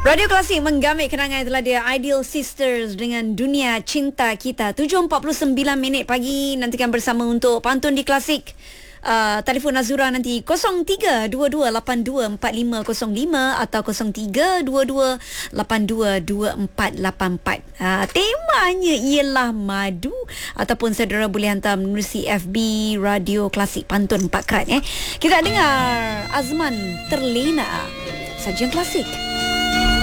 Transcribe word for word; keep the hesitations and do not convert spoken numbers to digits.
Radio Klasik menggamit kenangan itulah dia Ideal Sisters dengan Dunia Cinta Kita. tujuh empat puluh sembilan minit pagi, nantikan bersama untuk pantun di Klasik. Uh, telefon Azura nanti kosong tiga dua dua lapan dua empat lima kosong lima atau kosong tiga dua dua lapan dua dua empat lapan empat. Uh, temanya ialah madu, ataupun saudara boleh hantar menerusi F B Radio Klasik Pantun empat Kerat. Eh. Kita dengar Azman Terlena, sajian klasik.